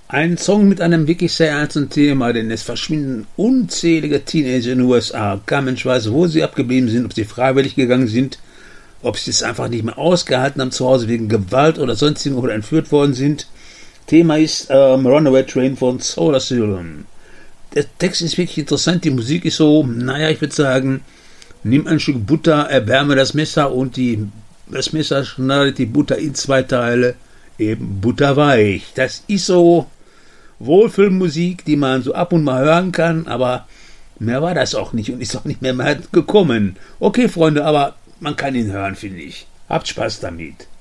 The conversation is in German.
Ein Song mit einem wirklich sehr ernsten Thema, denn es verschwinden unzählige Teenager in den USA. Kein Mensch weiß, wo sie abgeblieben sind, ob sie freiwillig gegangen sind, ob sie es einfach nicht mehr ausgehalten haben zu Hause wegen Gewalt oder sonstigen oder entführt worden sind. Thema ist Runaway Train von Soul Asylum. Der Text ist wirklich interessant, die Musik ist so, naja, ich würde sagen, nimm ein Stück Butter, erwärme das Messer und das Messer schneidet die Butter in 2 Teile, eben butterweich. Das ist so Wohlfühlmusik, die man so ab und mal hören kann, aber mehr war das auch nicht und ist auch nicht mehr gekommen. Okay, Freunde, aber man kann ihn hören, finde ich. Habt Spaß damit.